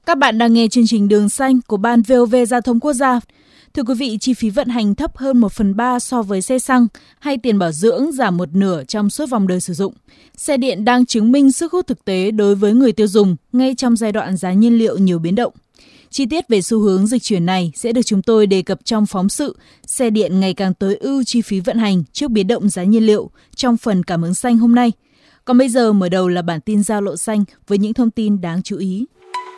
Các bạn đang nghe chương trình Đường Xanh của Ban VOV Giao thông Quốc gia. Thưa quý vị, chi phí vận hành thấp hơn 1/3 so với xe xăng hay tiền bảo dưỡng giảm một nửa trong suốt vòng đời sử dụng. Xe điện đang chứng minh sức hút thực tế đối với người tiêu dùng ngay trong giai đoạn giá nhiên liệu nhiều biến động. Chi tiết về xu hướng dịch chuyển này sẽ được chúng tôi đề cập trong phóng sự Xe điện ngày càng tối ưu chi phí vận hành trước biến động giá nhiên liệu trong phần Cảm ứng xanh hôm nay. Còn bây giờ mở đầu là bản tin giao lộ xanh với những thông tin đáng chú ý.